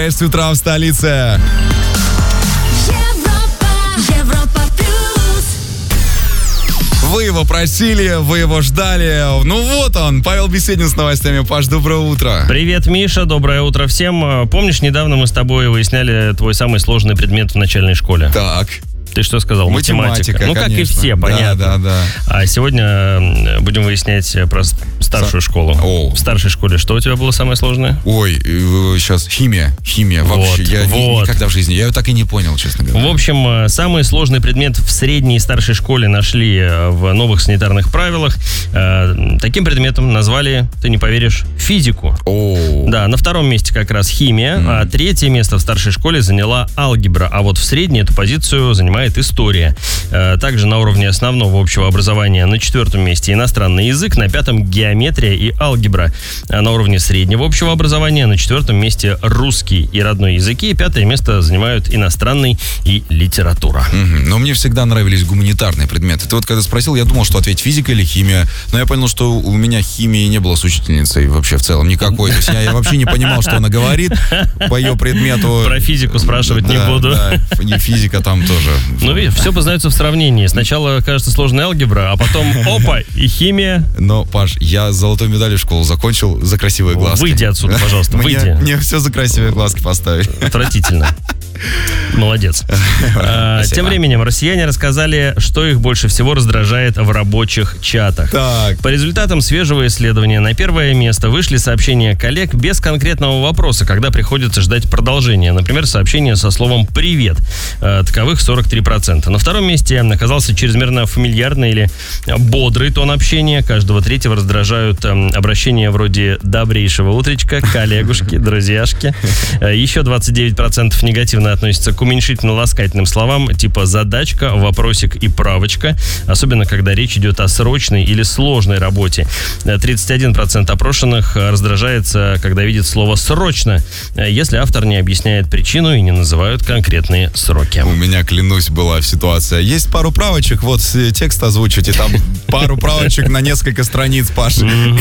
С утра в столице. Европа плюс. Вы его просили, вы его ждали. Ну вот он, Павел Беседин с новостями. Паш, доброе утро. Привет, Миша, доброе утро всем. Помнишь, недавно мы с тобой выясняли твой самый сложный предмет в начальной школе? Так. Ты что сказал? Математика, Ну, конечно. как и все, понятно. Да. А сегодня будем выяснять про старшую школу. О. В старшей школе что у тебя было самое сложное? Ой, сейчас химия вообще. Я никогда в жизни, я ее так и не понял, честно говоря. В общем, самый сложный предмет в средней и старшей школе нашли в новых санитарных правилах. Таким предметом назвали, ты не поверишь, физику. О. Да, на втором месте как раз химия, а третье место в старшей школе заняла алгебра, а вот в средней эту позицию занимает история. Также на уровне основного общего образования на четвертом месте иностранный язык, на пятом геометрия и алгебра. А на уровне среднего общего образования на четвертом месте русский и родной языки, пятое место занимают иностранный и литература. Но мне всегда нравились гуманитарные предметы. Ты вот когда спросил, я думал, что ответь физика или химия. Но я понял, что у меня химии не было с учительницей вообще в целом никакой. То есть я вообще не понимал, что она говорит по ее предмету. Про физику спрашивать не буду. Да, и физика там тоже. Ну, видишь, все познается в сравнении. Сначала кажется сложная алгебра, а потом опа, и химия. Но, Паш, я с золотой медалью школу закончил за красивые глазки. Выйди отсюда, пожалуйста, выйди. Мне все за красивые глазки поставить. Отвратительно. Молодец. Тем временем россияне рассказали, что их больше всего раздражает в рабочих чатах. Так. По результатам свежего исследования на первое место вышли сообщения коллег без конкретного вопроса, когда приходится ждать продолжения. Например, сообщение со словом «привет». Таковых 43%. На втором месте оказался чрезмерно фамильярный или бодрый тон общения. Каждого третьего раздражают обращения вроде «добрейшего утречка», «коллегушки», «друзьяшки». Еще 29% негативно относятся к уменьшительно-ласкательным словам типа «задачка», «вопросик» и «правочка», особенно когда речь идет о срочной или сложной работе. 31% опрошенных раздражается, когда видит слово «срочно», если автор не объясняет причину и не называют конкретные сроки. У меня, клянусь, была ситуация. Есть пару правочек, вот текст озвучите, там пару правочек на несколько страниц, Паш.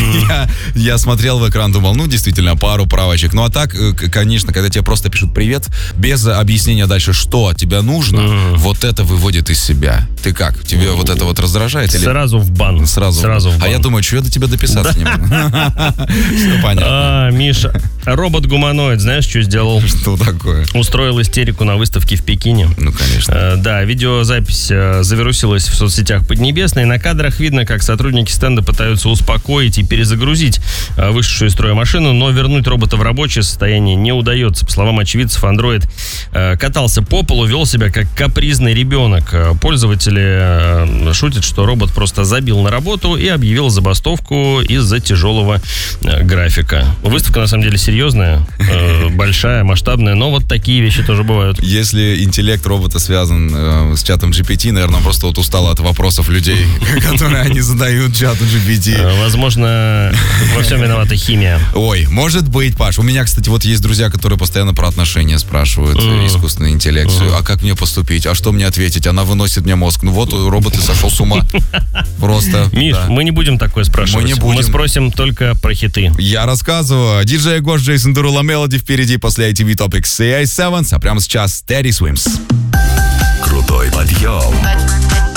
Я смотрел в экран, думал, ну, действительно, пару правочек. Ну, а так, конечно, когда тебе просто пишут «привет», без объяснения дальше, что тебе нужно, вот это выводит из себя. Ты как? Тебе вот это вот раздражает? Сразу в бан. Сразу в бан. А я думаю, что я до тебя дописаться не могу. Все понятно. Миша, робот-гуманоид, знаешь, что сделал? Что такое? Устроил истерику на выставке в Пекине. Ну, конечно. Да, видеозапись завирусилась в соцсетях Поднебесной. На кадрах видно, как сотрудники стенда пытаются успокоить и перезагрузить вышедшую из строя машину, но вернуть робота в рабочее состояние не удается. По словам очевидцев, андроид катался по полу, вел себя как капризный ребенок. Пользователи шутят, что робот просто забил на работу и объявил забастовку из-за тяжелого графика. Выставка, на самом деле, серьезная, большая, масштабная, но вот такие вещи тоже бывают. Если интеллект робота связан с чатом GPT, наверное, он просто вот устал от вопросов людей, которые они задают чату GPT. Возможно, во всем виновата химия. Ой, может быть, Паш. У меня, кстати, вот есть друзья, которые постоянно про отношения спрашивают, искусственный интеллект. А как мне поступить? А что мне ответить? Она выносит мне мозг. Ну вот, робот и сошел с ума. Просто. Миш, да. мы не будем такое спрашивать. Мы не будем. Мы спросим только про хиты. Я рассказываю. Диджей Гош, Джейсон Дурула, Мелоди впереди после ITV Topics CI7, а прямо сейчас Teddy Swims. Крутой подъем.